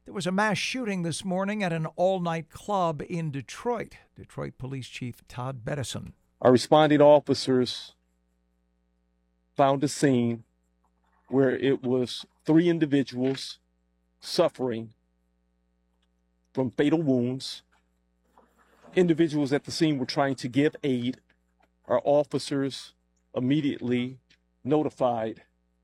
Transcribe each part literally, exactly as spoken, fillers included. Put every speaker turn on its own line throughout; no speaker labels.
There was a mass shooting this morning at an all-night club in Detroit. Detroit Police Chief Todd Bettison.
Our responding officers found a scene where it was three individuals suffering from fatal wounds. Individuals at the scene were trying to give aid. Our officers immediately notified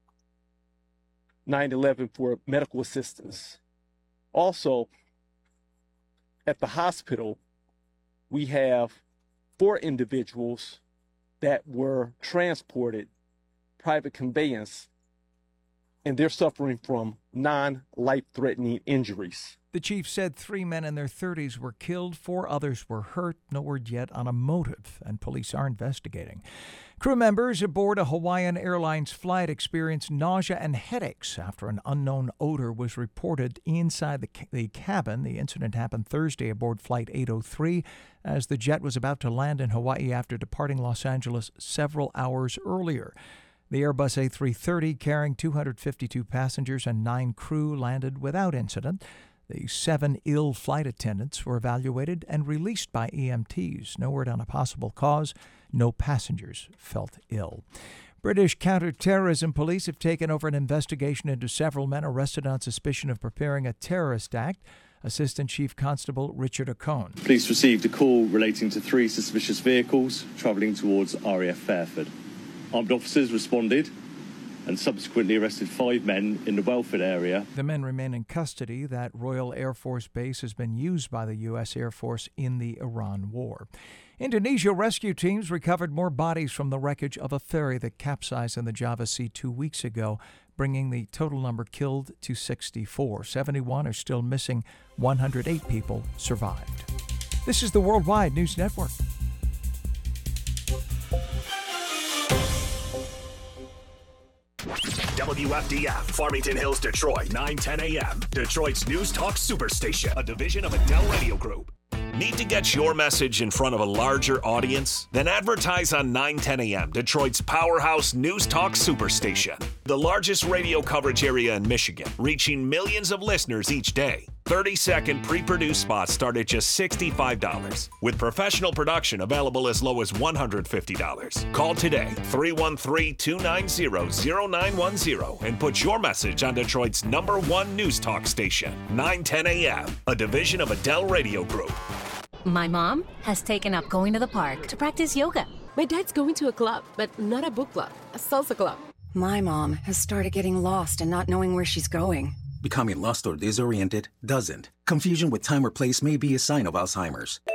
nine eleven for medical assistance. Also, at the hospital, we have four individuals that were transported private conveyance, and they're suffering from non-life-threatening injuries.
The chief said three men in their thirties were killed, four others were hurt. No word yet on a motive, and police are investigating. Crew members aboard a Hawaiian Airlines flight experienced nausea and headaches after an unknown odor was reported inside the, ca- the cabin. The incident happened Thursday aboard Flight eight oh three as the jet was about to land in Hawaii after departing Los Angeles several hours earlier. The Airbus A three thirty, carrying two hundred fifty-two passengers and nine crew, landed without incident. The seven ill flight attendants were evaluated and released by E M Ts. No word on a possible cause. No passengers felt ill. British counter-terrorism police have taken over an investigation into several men arrested on suspicion of preparing a terrorist act. Assistant Chief Constable Richard O'Cone.
Police received a call relating to three suspicious vehicles travelling towards R A F Fairford. Armed officers responded and subsequently arrested five men in the Welford area.
The men remain in custody. That Royal Air Force base has been used by the U S Air Force in the Iran war. Indonesia rescue teams recovered more bodies from the wreckage of a ferry that capsized in the Java Sea two weeks ago, bringing the total number killed to sixty-four. seventy-one are still missing. one hundred eight people survived. This is the Worldwide News Network.
W F D F, Farmington Hills, Detroit, nine ten a.m. Detroit's News Talk Superstation, a division of Adele Radio Group. Need to get your message in front of a larger audience? Then advertise on nine ten a.m., Detroit's powerhouse News Talk Superstation. The largest radio coverage area in Michigan, reaching millions of listeners each day. thirty-second pre-produced spots start at just sixty-five dollars, with professional production available as low as one hundred fifty dollars. Call today, three one three, two nine zero, zero nine one zero, and put your message on Detroit's number one news talk station, nine ten a.m., a division of Adele Radio Group.
My mom has taken up going to the park to practice yoga.
My dad's going to a club, but not a book club, a salsa club.
My mom has started getting lost and not knowing where she's going.
Becoming lost or disoriented doesn't. Confusion with time or place may be a sign of Alzheimer's.